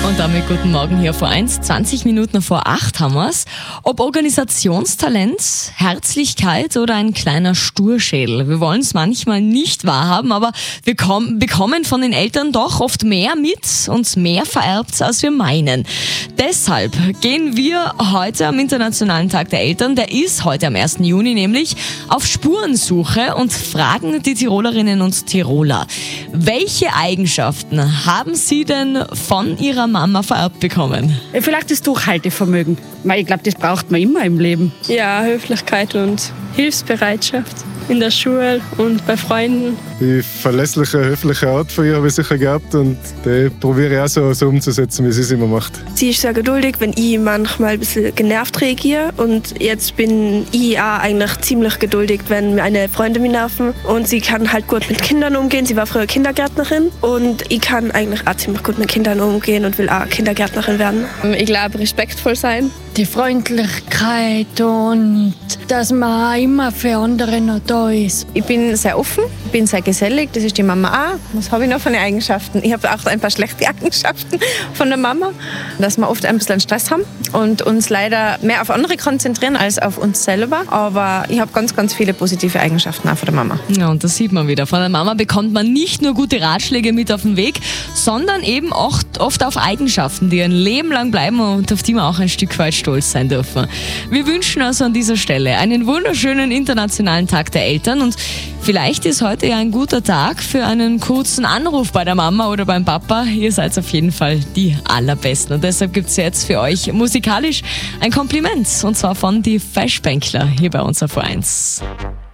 Und damit guten Morgen hier vor 1, 20 Minuten vor 8 haben wir's. Ob Organisationstalent, Herzlichkeit oder ein kleiner Sturschädel. Wir wollen es manchmal nicht wahrhaben, aber wir bekommen von den Eltern doch oft mehr mit und mehr vererbt, als wir meinen. Deshalb gehen wir heute am Internationalen Tag der Eltern, der ist heute am 1. Juni nämlich, auf Spurensuche und fragen die Tirolerinnen und Tiroler. Welche Eigenschaften haben sie denn von ihrer Mama vererbt bekommen? Vielleicht das Durchhaltevermögen. Ich glaube, das braucht man immer im Leben. Ja, Höflichkeit und Hilfsbereitschaft in der Schule und bei Freunden. Die verlässliche, höfliche Art von ihr habe ich sicher gehabt und die probiere ich auch so umzusetzen, wie sie es immer macht. Sie ist sehr geduldig, wenn ich manchmal ein bisschen genervt reagiere. Und jetzt bin ich auch eigentlich ziemlich geduldig, wenn meine Freunde mich nerven. Und sie kann halt gut mit Kindern umgehen. Sie war früher Kindergärtnerin und ich kann eigentlich auch ziemlich gut mit Kindern umgehen und will auch Kindergärtnerin werden. Ich glaube, respektvoll sein. Die Freundlichkeit und dass man auch immer für andere noch da ist. Ich bin sehr offen, bin sehr gesellig, das ist die Mama auch. Was habe ich noch für eine Eigenschaften? Ich habe auch ein paar schlechte Eigenschaften von der Mama, dass wir oft ein bisschen Stress haben und uns leider mehr auf andere konzentrieren als auf uns selber. Aber ich habe ganz, ganz viele positive Eigenschaften auch von der Mama. Ja, und das sieht man wieder. Von der Mama bekommt man nicht nur gute Ratschläge mit auf den Weg, sondern eben auch oft auf Eigenschaften, die ein Leben lang bleiben und auf die man auch ein Stück weit stolz sein dürfen. Wir wünschen also an dieser Stelle einen wunderschönen Internationalen Tag der Eltern und vielleicht ist heute ja ein guter Tag für einen kurzen Anruf bei der Mama oder beim Papa. Ihr seid auf jeden Fall die Allerbesten und deshalb gibt es jetzt für euch musikalisch ein Kompliment und zwar von die Fashbänkler hier bei uns auf 1.